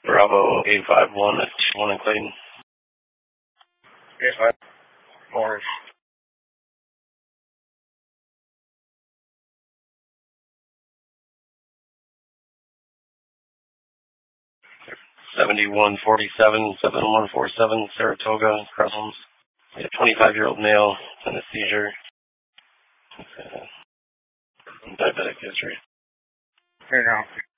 Bravo 851 at 1 in Clayton. 854. 7147-7147 Saratoga, Cressums. A 25-year-old male in a seizure. Diabetic history. Here you go.